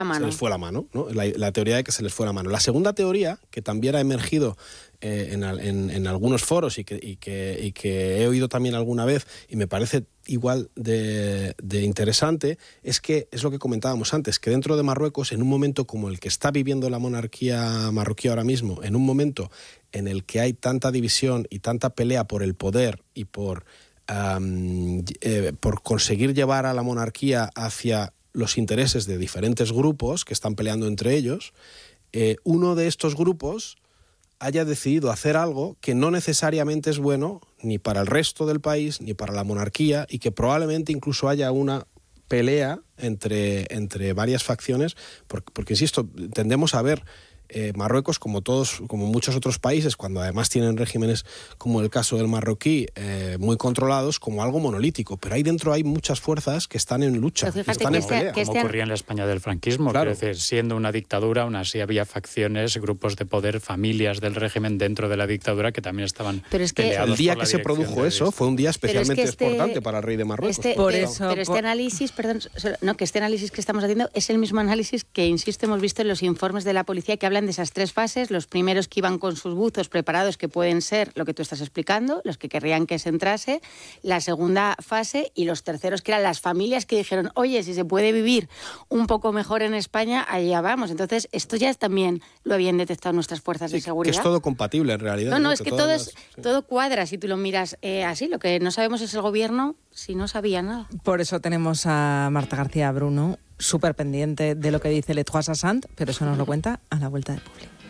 se les fue la mano, ¿no? La teoría de que se les fue la mano. La segunda teoría, que también ha emergido en algunos foros y que he oído también alguna vez y me parece igual de interesante, es lo que comentábamos antes, que dentro de Marruecos, en un momento como el que está viviendo la monarquía marroquí ahora mismo, en un momento en el que hay tanta división y tanta pelea por el poder y por conseguir llevar a la monarquía hacia los intereses de diferentes grupos que están peleando entre ellos, uno de estos grupos haya decidido hacer algo que no necesariamente es bueno ni para el resto del país ni para la monarquía, y que probablemente incluso haya una pelea entre varias facciones, porque insisto, tendemos a ver Marruecos, como muchos otros países, cuando además tienen regímenes como el caso del marroquí, muy controlados, como algo monolítico, pero ahí dentro hay muchas fuerzas que están en lucha, están en pelea. Como ocurría en la España del franquismo, claro. Es decir, siendo una dictadura, aún así había facciones, grupos de poder, familias del régimen dentro de la dictadura que también estaban peleados. El día que se produjo eso fue un día especialmente importante para el rey de Marruecos. Este análisis que estamos haciendo es el mismo análisis que, insisto, hemos visto en los informes de la policía, que hablan de esas tres fases: los primeros que iban con sus buzos preparados, que pueden ser lo que tú estás explicando, los que querrían que se entrase; la segunda fase, y los terceros, que eran las familias que dijeron, oye, si se puede vivir un poco mejor en España, allá vamos. Entonces, esto ya también lo habían detectado nuestras fuerzas de seguridad. Que es todo compatible en realidad. No, es que todo cuadra si tú lo miras así. Lo que no sabemos es el gobierno si no sabía nada. Por eso tenemos a Marta García Bruno, súper pendiente de lo que dice Les Trois Sassant, pero eso nos lo cuenta a la vuelta de Publi.